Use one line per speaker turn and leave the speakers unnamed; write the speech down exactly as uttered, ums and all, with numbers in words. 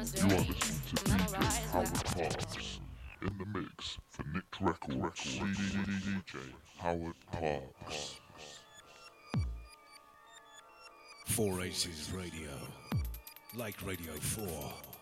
You are listening to D J Howard Parks in the mix for Nick Records. D J Howard Parks.
Four Aces Radio, like Radio four.